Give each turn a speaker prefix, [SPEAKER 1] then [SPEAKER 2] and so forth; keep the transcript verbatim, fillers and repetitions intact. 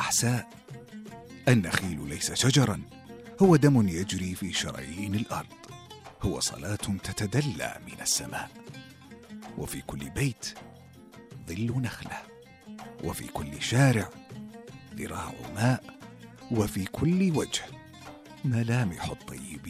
[SPEAKER 1] الأحساء. النخيل ليس شجرا، هو دم يجري في شرايين الأرض، هو صلاة تتدلى من السماء. وفي كل بيت ظل نخلة، وفي كل شارع ذراع ماء، وفي كل وجه ملامح الطيبين.